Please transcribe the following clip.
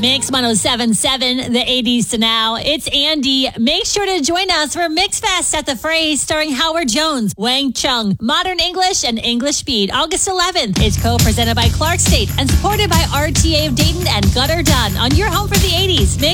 Mix 107.7, the 80s to now. It's Andy. Make sure to join us for Mix Fest at the Phrase, starring Howard Jones, Wang Chung, Modern English, and English Speed, August 11th. It's co-presented by Clark State and supported by RTA of Dayton and Gutter Dunn on your home for the 80s.